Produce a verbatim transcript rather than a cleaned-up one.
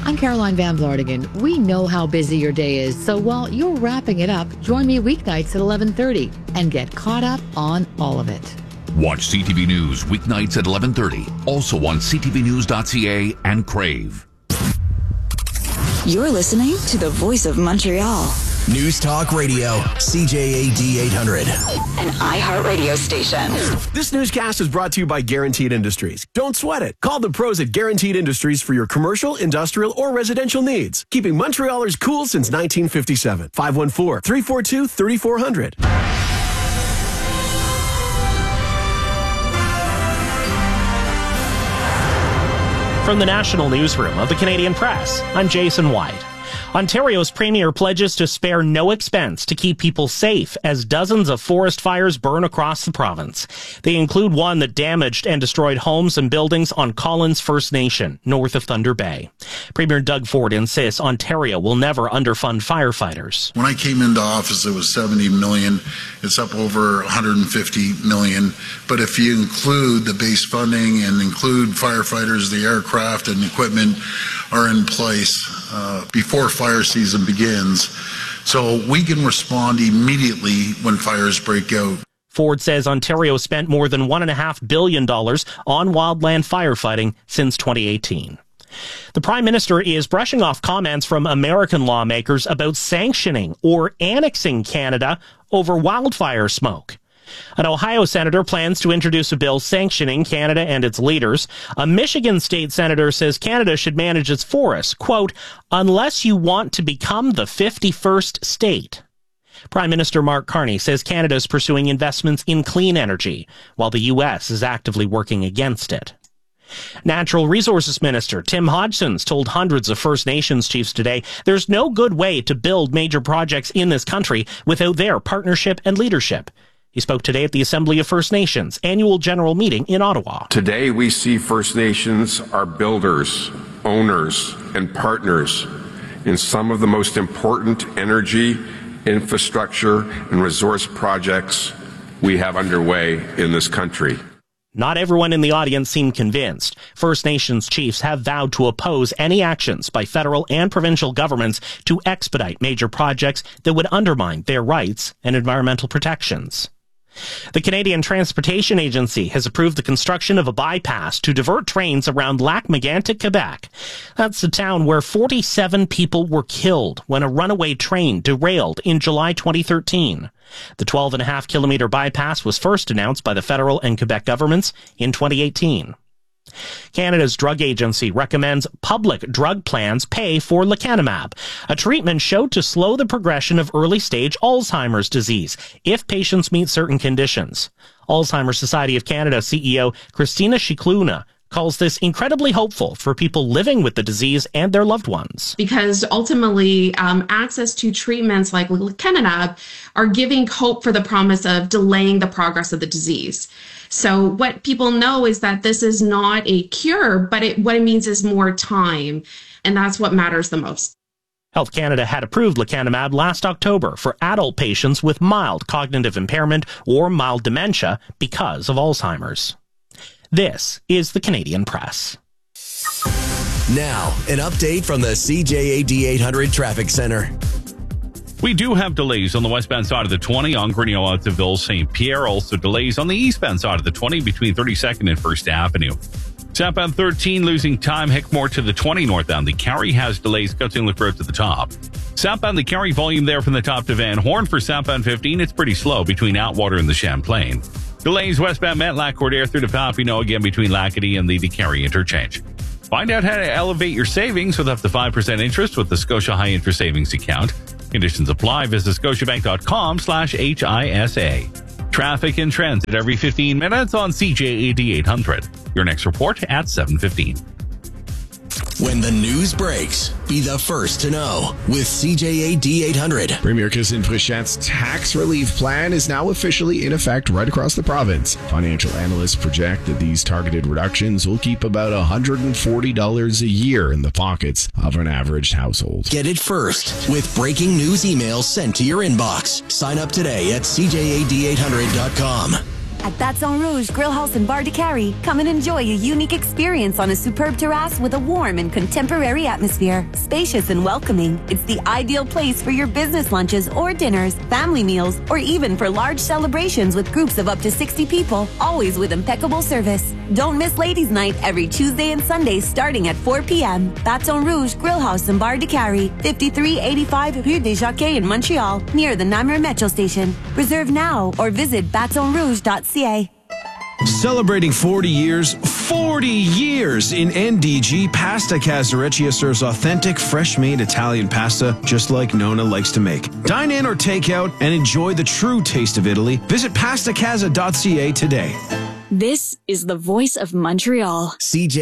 I'm Caroline Van Blartigan. We know how busy your day is, so while you're wrapping it up, join me weeknights at eleven thirty and get caught up on all of it. Watch C T V News weeknights at eleven thirty, also on c t v news dot c a and Crave. You're listening to the voice of Montreal. News Talk Radio, C J A D eight hundred. An iHeartRadio station. This newscast is brought to you by Guaranteed Industries. Don't sweat it. Call the pros at Guaranteed Industries for your commercial, industrial, or residential needs. Keeping Montrealers cool since nineteen fifty-seven. five one four, three four two, three four zero zero. From the National Newsroom of the Canadian Press, I'm Jason White. Ontario's premier pledges to spare no expense to keep people safe as dozens of forest fires burn across the province. They include one that damaged and destroyed homes and buildings on Collins First Nation, north of Thunder Bay. Premier Doug Ford insists Ontario will never underfund firefighters. When I came into office, it was seventy million. It's up over one hundred fifty million. But if you include the base funding and include firefighters, the aircraft and equipment are in place uh, before fire season begins, so we can respond immediately when fires break out. Ford says Ontario spent more than one point five billion dollars on wildland firefighting since twenty eighteen. The Prime Minister is brushing off comments from American lawmakers about sanctioning or annexing Canada over wildfire smoke. An Ohio senator plans to introduce a bill sanctioning Canada and its leaders. A Michigan state senator says Canada should manage its forests, quote, unless you want to become the fifty-first state. Prime Minister Mark Carney says Canada is pursuing investments in clean energy, while the U S is actively working against it. Natural Resources Minister Tim Hodgson's told hundreds of First Nations chiefs today there's no good way to build major projects in this country without their partnership and leadership. He spoke today at the Assembly of First Nations annual general meeting in Ottawa. Today we see First Nations are builders, owners, and partners in some of the most important energy, infrastructure, and resource projects we have underway in this country. Not everyone in the audience seemed convinced. First Nations chiefs have vowed to oppose any actions by federal and provincial governments to expedite major projects that would undermine their rights and environmental protections. The Canadian Transportation Agency has approved the construction of a bypass to divert trains around Lac-Mégantic, Quebec. That's the town where forty-seven people were killed when a runaway train derailed in July twenty thirteen. The twelve and a half kilometer bypass was first announced by the federal and Quebec governments in twenty eighteen. Canada's drug agency recommends public drug plans pay for lecanemab, a treatment shown to slow the progression of early-stage Alzheimer's disease if patients meet certain conditions. Alzheimer's Society of Canada C E O Christina Scicluna calls this incredibly hopeful for people living with the disease and their loved ones. Because ultimately, um, access to treatments like lecanemab are giving hope for the promise of delaying the progress of the disease. So what people know is that this is not a cure, but it, what it means is more time. And that's what matters the most. Health Canada had approved lecanemab last October for adult patients with mild cognitive impairment or mild dementia because of Alzheimer's. This is the Canadian Press. Now, an update from the C J A D eight hundred Traffic Center. We do have delays on the westbound side of the twenty on Grinnell out to Ville Saint Pierre. Also delays on the eastbound side of the twenty between thirty-second and First Avenue. Southbound thirteen losing time Hickmore to the twenty northbound. The Carry has delays Coatesville Road to the top. Southbound the Carry volume there from the top to Van Horn. For southbound fifteen, it's pretty slow between Outwater and the Champlain. Delays westbound Matlack-Cordair through to Papineau again between Lackady and the Carry interchange. Find out how to elevate your savings with up to five percent interest with the Scotia High Interest Savings Account. Conditions apply. Visit scotiabank.com slash HISA. Traffic and trends at every fifteen minutes on C J A D eight hundred. Your next report at seven fifteen. When the news breaks, be the first to know with C J A D eight hundred. Premier Christine Fréchette's tax relief plan is now officially in effect right across the province. Financial analysts project that these targeted reductions will keep about one hundred forty dollars a year in the pockets of an average household. Get it first with breaking news emails sent to your inbox. Sign up today at C J A D eight hundred dot com. At Baton Rouge Grill House and Bar de Carry, come and enjoy a unique experience on a superb terrace with a warm and contemporary atmosphere. Spacious and welcoming, it's the ideal place for your business lunches or dinners, family meals, or even for large celebrations with groups of up to sixty people, always with impeccable service. Don't miss Ladies' Night every Tuesday and Sunday starting at four p.m. Baton Rouge Grill House and Bar de Carry, fifty-three eighty-five Rue des Jacquets in Montreal, near the Namur Metro Station. Reserve now or visit baton rouge dot c a. Celebrating forty years, forty years in N D G, Pasta Casareccia serves authentic, fresh-made Italian pasta just like Nona likes to make. Dine in or take out and enjoy the true taste of Italy. Visit pasta casa dot c a today. This is the voice of Montreal. C J